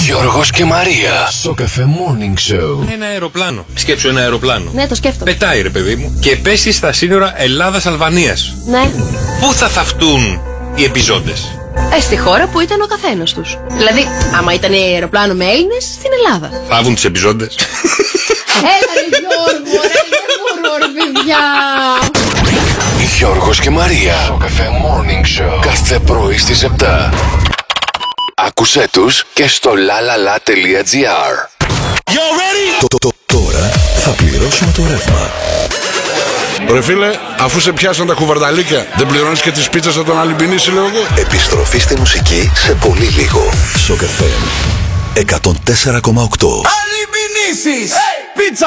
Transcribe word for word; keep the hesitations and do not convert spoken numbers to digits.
Γιώργος και Μαρία. Σοκαφέ Morning Show. Ένα αεροπλάνο. Σκέψου ένα αεροπλάνο. Ναι, το σκέφτομαι. Πετάει, ρε παιδί μου, και πέσει στα σύνορα Ελλάδας-Αλβανίας. Ναι. Πού θα θαυτούν οι επιζώντες? Ε, στη χώρα που ήταν ο καθένας τους. Δηλαδή, άμα ήταν αεροπλάνο με Έλληνες, στην Ελλάδα. Θάβουν τους επιζώντες. Έλα ρε Γιώργο, ρε, δεν μπορώ ρε παιδιά. Γιώργος και Μαρία. Σοκαφέ Morning Show. Κάθε πρωί στις επτά. Άκουσέ τους και στο lalala.gr. Τώρα θα πληρώσουμε το ρεύμα. Ρε φίλε, αφού σε πιάσαν τα κουβαρδαλίκια, δεν πληρώνεις και τις πίτσες από τον Αλυμπινίση, λέω εγώ. Επιστροφή στη μουσική σε πολύ λίγο. Σοκαφέ εκατόν τέσσερα κόμμα οκτώ. Αλυμπινίσεις! Πίτσα